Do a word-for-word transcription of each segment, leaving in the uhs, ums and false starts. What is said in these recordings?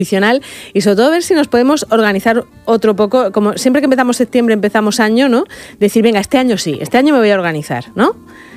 nutricional y sobre todo ver si nos podemos organizar otro poco, como siempre que empezamos septiembre, empezamos año, ¿no? Decir, venga, este año sí, este año me voy a organizar, ¿no?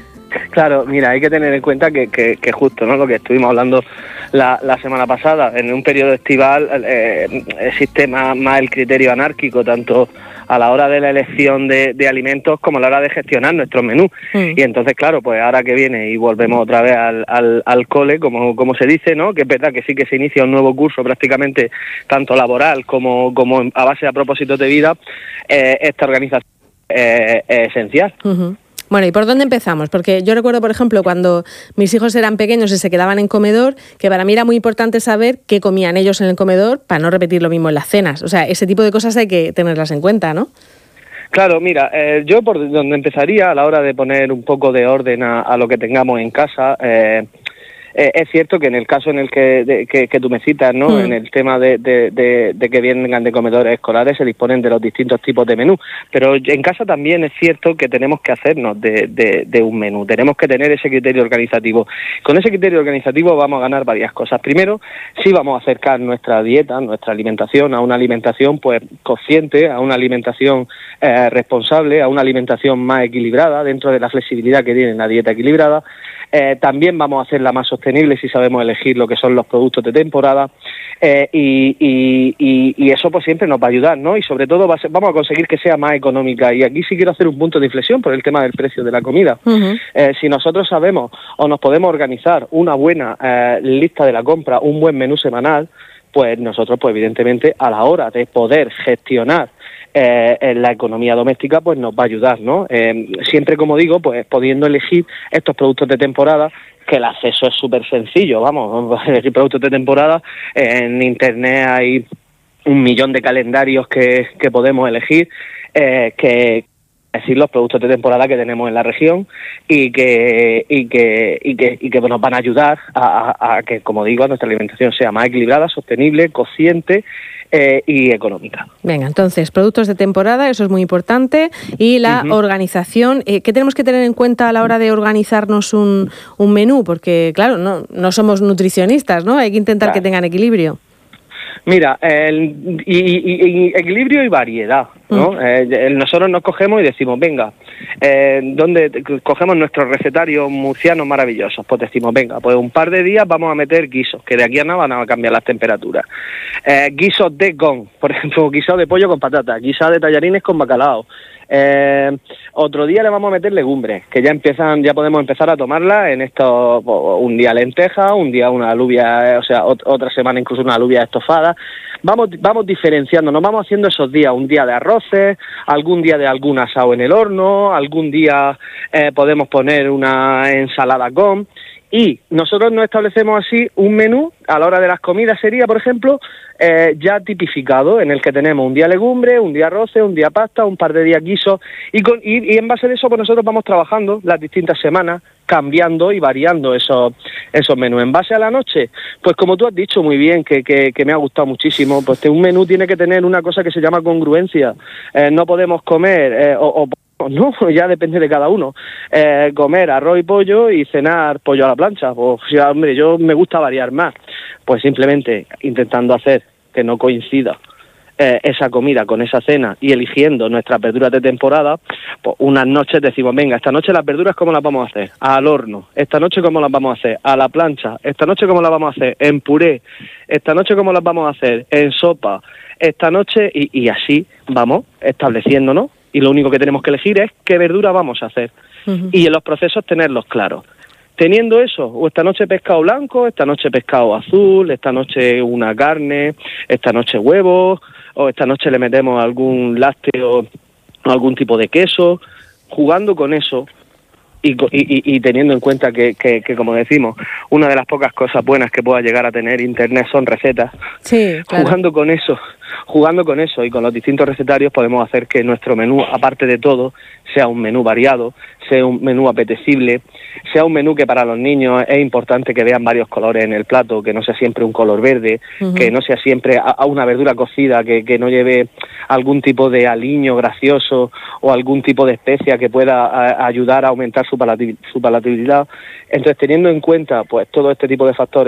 Claro, mira, hay que tener en cuenta que, que, que justo, ¿no? Lo que estuvimos hablando la, la semana pasada, en un periodo estival eh, existe más, más el criterio anárquico, tanto a la hora de la elección de, de alimentos como a la hora de gestionar nuestros menús. Mm. Y entonces, claro, pues ahora que viene y volvemos otra vez al, al, al cole, como, como se dice, ¿no? Que es verdad que sí que se inicia un nuevo curso prácticamente, tanto laboral como, como a base de propósitos de vida, eh, esta organización eh, es esencial. Uh-huh. Bueno, ¿y por dónde empezamos? Porque yo recuerdo, por ejemplo, cuando mis hijos eran pequeños y se quedaban en comedor, que para mí era muy importante saber qué comían ellos en el comedor para no repetir lo mismo en las cenas. O sea, ese tipo de cosas hay que tenerlas en cuenta, ¿no? Claro, mira, eh, yo por donde empezaría a la hora de poner un poco de orden a, a lo que tengamos en casa, eh, Eh, es cierto que en el caso en el que, de, que, que tú me citas, ¿no? Mm. En el tema de, de, de, de que vengan de comedores escolares, se disponen de los distintos tipos de menú. Pero en casa también es cierto que tenemos que hacernos de, de, de un menú, tenemos que tener ese criterio organizativo. Con ese criterio organizativo vamos a ganar varias cosas. Primero, sí vamos a acercar nuestra dieta, nuestra alimentación a una alimentación pues consciente, a una alimentación eh, responsable, a una alimentación más equilibrada, dentro de la flexibilidad que tiene la dieta equilibrada. Eh, también vamos a hacerla más sostenible si sabemos elegir lo que son los productos de temporada eh, y, y, y, y eso pues siempre nos va a ayudar, ¿no? Y sobre todo va a ser, vamos a conseguir que sea más económica. Y aquí sí quiero hacer un punto de inflexión por el tema del precio de la comida. Uh-huh. Eh, si nosotros sabemos o nos podemos organizar una buena eh, lista de la compra, un buen menú semanal, pues nosotros pues evidentemente a la hora de poder gestionar Eh, en la economía doméstica pues nos va a ayudar, ¿no? Eh, siempre, como digo, pues pudiendo elegir estos productos de temporada, que el acceso es súper sencillo, vamos, elegir productos de temporada, en internet hay un millón de calendarios que, que podemos elegir, eh, que decir los productos de temporada que tenemos en la región y que y que y que, y que nos van a ayudar a, a, a que, como digo, nuestra alimentación sea más equilibrada, sostenible, consciente eh, y económica. Venga, entonces, productos de temporada, eso es muy importante, y la uh-huh. organización. Eh, ¿Qué tenemos que tener en cuenta a la hora de organizarnos un, un menú? Porque, claro, no, no somos nutricionistas, ¿no? Hay que intentar claro. que tengan equilibrio. Mira, el, y, y, y equilibrio y variedad, ¿no? Mm. Eh, nosotros nos cogemos y decimos, venga, eh, ¿dónde cogemos nuestros recetarios murcianos maravillosos? Pues decimos, venga, pues un par de días vamos a meter guisos, que de aquí a nada van a cambiar las temperaturas. Eh, guisos de gong, por ejemplo, guisado de pollo con patata, guisado de tallarines con bacalao. Eh, otro día le vamos a meter legumbres, que ya empiezan, ya podemos empezar a tomarla en esto, un día lenteja, un día una alubia, o sea, ot- otra semana incluso una alubia estofada. Vamos, vamos diferenciando, nos vamos haciendo esos días, un día de arroces, algún día de algún asado en el horno, algún día eh, podemos poner una ensalada con. Y nosotros nos establecemos así un menú, a la hora de las comidas sería, por ejemplo, eh, ya tipificado, en el que tenemos un día legumbre, un día arroces, un día pasta, un par de días guisos, y, con, y, y en base de eso pues nosotros vamos trabajando las distintas semanas, cambiando y variando esos, esos menús. En base a la noche, pues como tú has dicho muy bien, que, que, que me ha gustado muchísimo, pues un menú tiene que tener una cosa que se llama congruencia. Eh, no podemos comer eh, o, o no, ya depende de cada uno. Eh, comer arroz y pollo y cenar pollo a la plancha. Pues ya, hombre, yo me gusta variar más. Pues simplemente intentando hacer que no coincida eh, esa comida con esa cena y eligiendo nuestras verduras de temporada, pues unas noches decimos, venga, esta noche las verduras ¿cómo las vamos a hacer? Al horno. Esta noche ¿cómo las vamos a hacer? A la plancha. Esta noche ¿cómo las vamos a hacer? En puré. Esta noche ¿cómo las vamos a hacer? En sopa. Esta noche, y, y así vamos estableciéndonos. Y lo único que tenemos que elegir es qué verdura vamos a hacer. Uh-huh. Y en los procesos tenerlos claros. Teniendo eso, o esta noche pescado blanco, esta noche pescado azul, esta noche una carne, esta noche huevos, o esta noche le metemos algún lácteo o algún tipo de queso, jugando con eso y, y, y teniendo en cuenta que, que, que, como decimos, una de las pocas cosas buenas que pueda llegar a tener Internet son recetas. Sí, claro. Jugando con eso, jugando con eso y con los distintos recetarios podemos hacer que nuestro menú, aparte de todo, sea un menú variado, sea un menú apetecible, sea un menú que para los niños es importante que vean varios colores en el plato, que no sea siempre un color verde, uh-huh. que no sea siempre a, a una verdura cocida, que, que no lleve algún tipo de aliño gracioso o algún tipo de especia que pueda a, ayudar a aumentar su, palatil, su palatabilidad. Entonces, teniendo en cuenta pues todo este tipo de factores,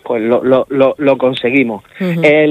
pues lo, lo, lo, lo conseguimos. Uh-huh. El